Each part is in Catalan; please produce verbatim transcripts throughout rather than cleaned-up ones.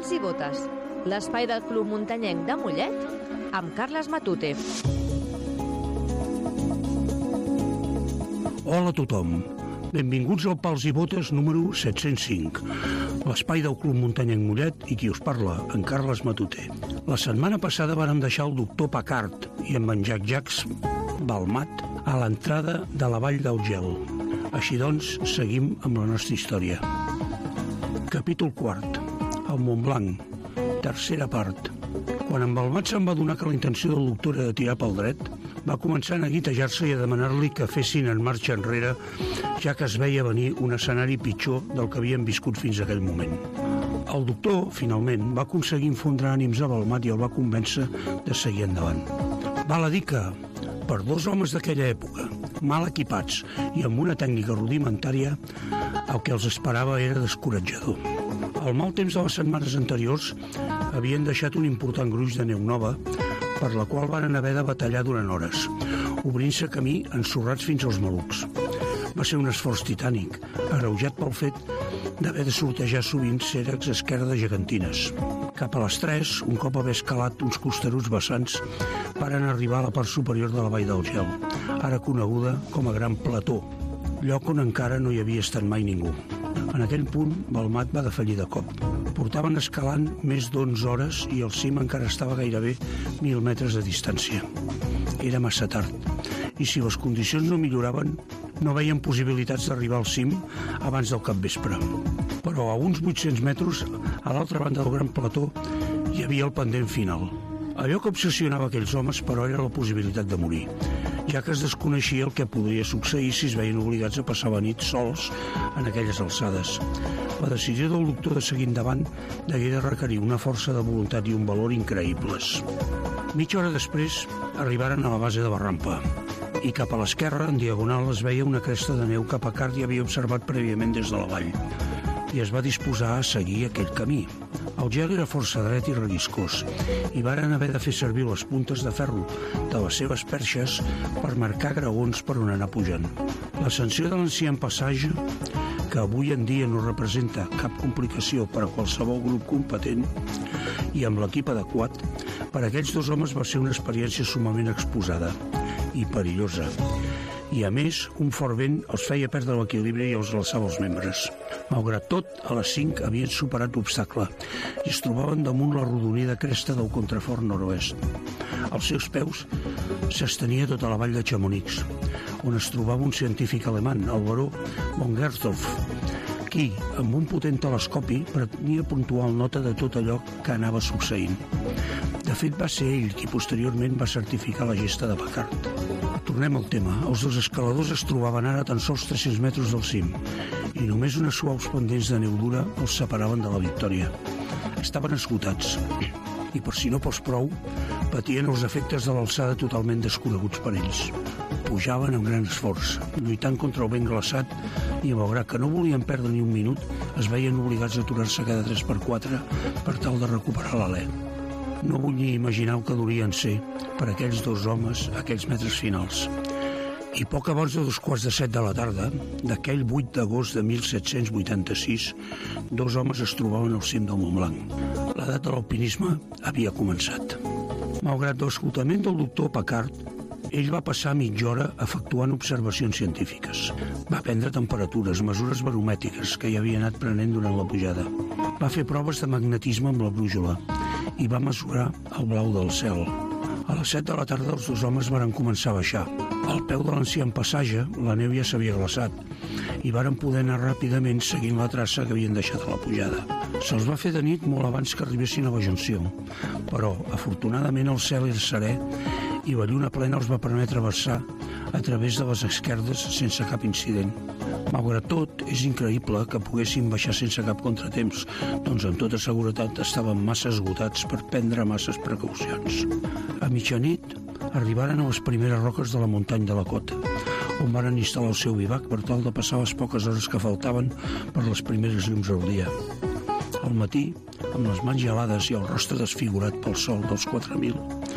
Pals i botes, l'espai del Club Muntanyenc de Mollet amb Carles Matute. Hola a tothom, benvinguts al Pals i botes número set-cents cinc, l'espai del Club Muntanyenc Mollet i qui us parla, en Carles Matute. La setmana passada vàrem deixar el doctor Paccard i en Jacques Jacques Balmat a l'entrada de la Vall del Gel. Així doncs, seguim amb la nostra història. Capítol quart. El Montblanc. Tercera part. Quan en Balmat se'n va adonar que la intenció del doctor era de tirar pel dret, va començar a neguitejar-se i a demanar-li que fessin en marxa enrere, ja que es veia venir un escenari pitjor del que havien viscut fins a aquell moment. El doctor, finalment, va aconseguir infondre ànims a Balmat i el va convèncer de seguir endavant. Val a dir que, per dos homes d'aquella època, mal equipats i amb una tècnica rudimentària, el que els esperava era descoratjador. El mal temps de les setmanes anteriors havien deixat un important gruix de neu nova, per la qual varen haver de batallar durant hores, obrint-se camí ensorrats fins als malucs. Va ser un esforç titànic, agreujat pel fet d'haver de sortejar sovint cèrrecs esquerdes gegantines. Cap a les tres, un cop haver escalat uns costeruts vessants, varen arribar a la part superior de la Vall del Gel, ara coneguda com a Gran Plató, lloc on encara no hi havia estat mai ningú. En aquell punt, Balmat va defallir de cop. Portaven escalant més d'onze hores i el cim encara estava gairebé mil metres de distància. Era massa tard, i si les condicions no milloraven, no veien possibilitats d'arribar al cim abans del capvespre. Però a uns vuit-cents metres, a l'altra banda del Gran Plató, hi havia el pendent final. Allò que obsessionava aquells homes, però, era la possibilitat de morir, ja que es desconeixia el que podria succeir si es veien obligats a passar la nit sols en aquelles alçades. La decisió del doctor de seguir endavant degué de requerir una força de voluntat i un valor increïbles. Mitja hora després arribaren a la base de la rampa i cap a l'esquerra, en diagonal, es veia una cresta de neu que Paccard ja havia observat prèviament des de la vall i es va disposar a seguir aquell camí. El gel era força dret i relliscós i varen haver de fer servir les puntes de ferro de les seves perxes per marcar graons per on anar pujant. L'ascensió de l'ancien passatge, que avui en dia no representa cap complicació per a qualsevol grup competent i amb l'equip adequat, per a aquells dos homes va ser una experiència sumament exposada i perillosa. I, a més, un fort vent els feia perdre l'equilibri i els alçava els membres. Malgrat tot, a les cinc havien superat l'obstacle i es trobaven damunt la rodonida cresta del contrafort nord-oest. Als seus peus s'estenia tota la vall de Chamonix, on es trobava un científic alemany, el baró von Gersdorf, qui, amb un potent telescopi, pretenia puntual nota de tot allò que anava succeint. De fet, va ser ell qui posteriorment va certificar la gesta de Paccard. Tornem al tema. Els dos escaladors es trobaven ara a tan sols tres-cents metres del cim i només unes suaus pendents de neu dura els separaven de la victòria. Estaven esgotats i, per si no fos prou, patien els efectes de l'alçada totalment desconeguts per ells. Pujaven amb gran esforç, lluitant contra el vent glaçat i, malgrat que no volien perdre ni un minut, es veien obligats a aturar-se cada tres per quatre per tal de recuperar l'alè. No vull ni imaginar el que durien ser per aquells dos homes aquells metres finals. I poc abans de dos quarts de set de la tarda, d'aquell vuit d'agost de mil set-cents vuitanta-sis, dos homes es trobaven al cim del Montblanc. L'edat de l'alpinisme havia començat. Malgrat l'escoltament del doctor Paccard, ell va passar mitja hora efectuant observacions científiques. Va prendre temperatures, mesures baromètriques que hi havia anat prenent durant la pujada. Va fer proves de magnetisme amb la brújula i va mesurar el blau del cel. A les set de la tarda els dos homes varen començar a baixar. Al peu de l'ancien passatge, la neu ja s'havia glaçat i varen poder anar ràpidament seguint la traça que havien deixat a la pujada. Se'ls va fer de nit molt abans que arribessin a la junció, però, afortunadament, el cel era serè i la lluna plena els va permetre avançar a través de les esquerdes sense cap incident. Malgrat tot, és increïble que poguessin baixar sense cap contratemps, doncs amb tota seguretat estaven massa esgotats per prendre masses precaucions. A mitjanit arribaren a les primeres roques de la muntanya de la Cota, on varen instal·lar el seu bivac per tal de passar les poques hores que faltaven per les primeres llums del dia. Al matí, amb les mans gelades i el rostre desfigurat pel sol dels quatre mil,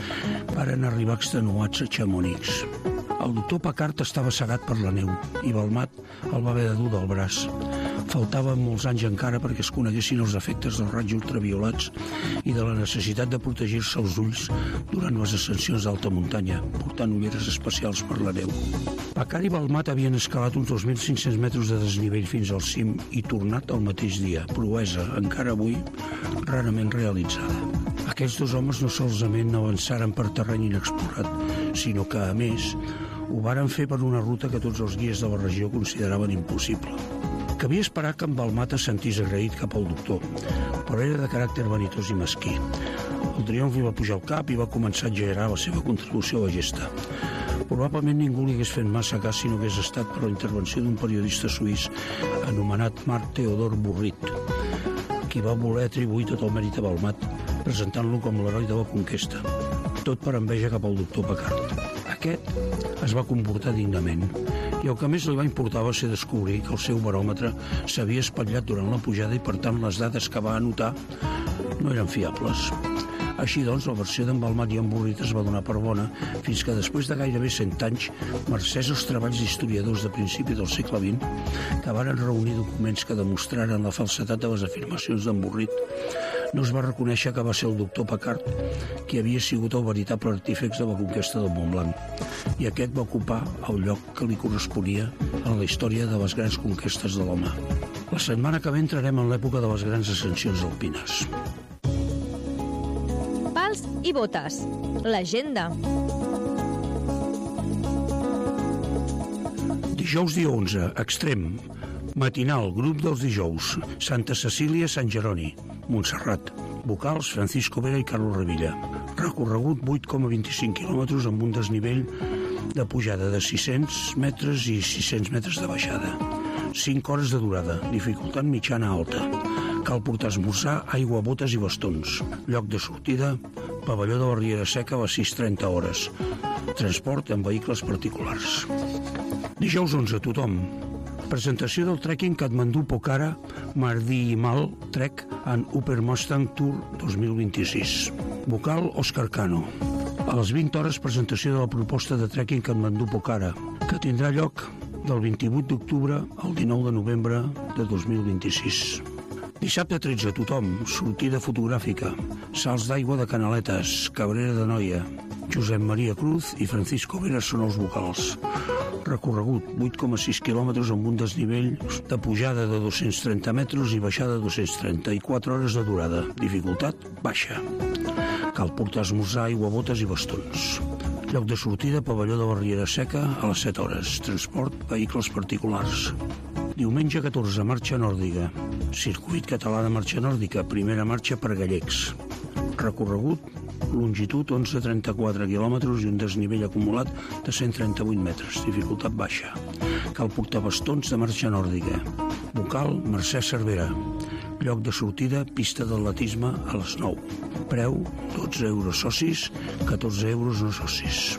varen arribar extenuats a Chamonix. El doctor Paccard estava cegat per la neu i Balmat el va haver de dur del braç. Faltaven molts anys encara perquè es coneguessin els efectes dels raigs ultraviolats i de la necessitat de protegir-se els ulls durant les ascensions d'alta muntanya, portant ulleres especials per la neu. Pacar i Balmat havien escalat uns dos mil cinc-cents metres de desnivell fins al cim i tornat el mateix dia, proesa, encara avui, rarament realitzada. Aquests dos homes no solament avançaren per terreny inexplorat, sinó que, a més, ho varen fer per una ruta que tots els guies de la regió consideraven impossible. Cabia esperar que en Balmat es sentís agraït cap al doctor, però era de caràcter vanitós i mesquí. El triomf li va pujar al cap i va començar a exagerar la seva contribució a la gesta. Probablement ningú li hagués fet massa cas si no hagués estat per la intervenció d'un periodista suís anomenat Marc Theodor Burrit, qui va voler atribuir tot el mèrit a Balmat, presentant-lo com l'heroi de la conquesta, tot per enveja cap al doctor Packard. Aquest es va comportar dignament, i el que més li va importar va ser descobrir que el seu baròmetre s'havia espatllat durant la pujada i, per tant, les dades que va anotar no eren fiables. Així doncs, la versió d'en Balmat i en Burrit es va donar per bona fins que després de gairebé cent anys, mercès als treballs d'historiadors de principi del segle vint, que varen reunir documents que demostraren la falsedat de les afirmacions d'en Burrit, no es va reconèixer que va ser el doctor Packard qui havia sigut el veritable artífex de la conquesta del Montblanc, i aquest va ocupar el lloc que li corresponia en la història de les grans conquestes de l'home. La setmana que ve entrarem en l'època de les grans ascensions alpines. Pals i botes. L'agenda. Dijous dia onze, extrem. Matinal, grup dels dijous. Santa Cecília, Sant Jeroni. Montserrat. Vocals, Francisco Vera i Carlos Revilla. Recorregut vuit coma vint-i-cinc quilòmetres amb un desnivell de pujada de sis-cents metres i sis-cents metres de baixada. cinc hores de durada, dificultat mitjana alta. Cal portar esmorzar, aigua, botes i bastons. Lloc de sortida, pavelló de la Riera Seca a les sis trenta hores. Transport en vehicles particulars. Dijous onze, tothom. Presentació del trekking Katmandú Pokhara Mardi Himal Trek and Upper Mustang Tour dos mil vint-i-sis. Vocal Òscar Cano. A les vint hores, presentació de la proposta de trekking Katmandú Pokhara, que tindrà lloc del vint-i-vuit d'octubre al dinou de novembre de dos mil vint-i-sis. Dissabte tretze, tothom. Sortida fotogràfica. Salts d'aigua de Canaletes, Cabrera de Noia. Josep Maria Cruz i Francisco Vera són els vocals. Recorregut vuit coma sis quilòmetres amb un desnivell de pujada de dos-cents trenta metres i baixada de dos-cents trenta i quatre hores de durada. Dificultat baixa. Cal portar esmorzar, aigua, botes i bastons. Lloc de sortida, pavelló de la Riera Seca a les set hores. Transport, vehicles particulars. Diumenge catorze, marxa nòrdica. Circuit català de marxa nòrdica, primera marxa per gallecs. Recorregut, longitud onze coma trenta-quatre quilòmetres i un desnivell acumulat de cent trenta-vuit metres, dificultat baixa. Cal portar bastons de marxa nòrdica. Vocal, Mercè Cervera. Lloc de sortida, pista d'atletisme a les nou. Preu, dotze euros socis, catorze euros no socis.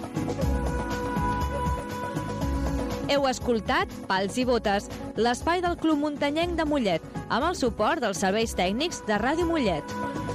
Heu escoltat Pals i botes, l'espai del Club Muntanyenc de Mollet, amb el suport dels serveis tècnics de Ràdio Mollet.